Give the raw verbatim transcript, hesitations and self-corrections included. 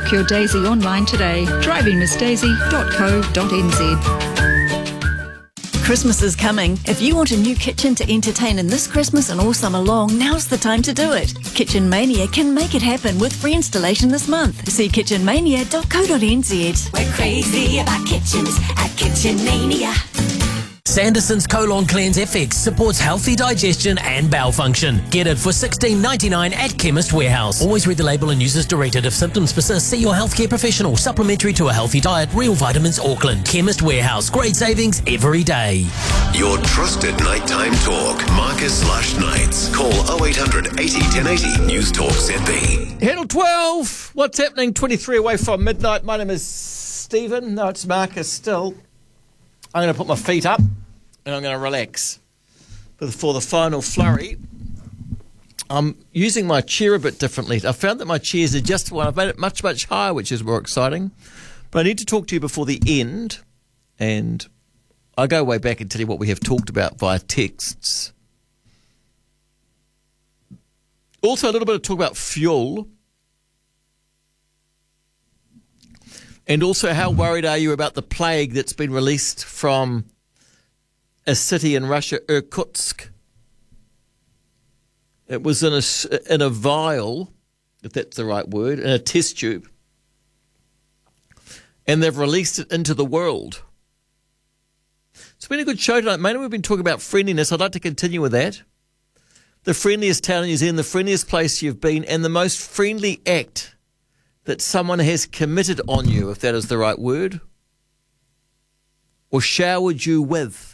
Book your Daisy online today. driving miss daisy dot co dot n z. Christmas is coming. If you want a new kitchen to entertain in this Christmas and all summer long, now's the time to do it. Kitchen Mania can make it happen with free installation this month. See kitchen mania dot co dot n z. We're crazy about kitchens at Kitchen Mania. Sanderson's Colon Cleanse F X supports healthy digestion and bowel function. Get it for sixteen ninety-nine at Chemist Warehouse. Always read the label and use as directed. If symptoms persist, see your healthcare professional. Supplementary to a healthy diet. Real Vitamins Auckland. Chemist Warehouse. Great savings every day. Your trusted nighttime talk. Marcus Lush Nights. Call oh eight hundred eighty ten eighty. News Talk Z B. Handle twelve. What's happening? twenty-three away from midnight. My name is Stephen. No, it's Marcus still. I'm going to put my feet up and I'm going to relax. But for the final flurry, I'm using my chair a bit differently. I found that my chair's adjustable. I've made it much, much higher, which is more exciting. But I need to talk to you before the end. And I'll go way back and tell you what we have talked about via texts. Also, a little bit of talk about fuel. And also, how worried are you about the plague that's been released from a city in Russia, Irkutsk? It was in a, in a vial, if that's the right word, in a test tube. And they've released it into the world. It's been a good show tonight. Mainly we've been talking about friendliness. I'd like to continue with that. The friendliest town in New Zealand, the friendliest place you've been, and the most friendly act that someone has committed on you, if that is the right word, or showered you with.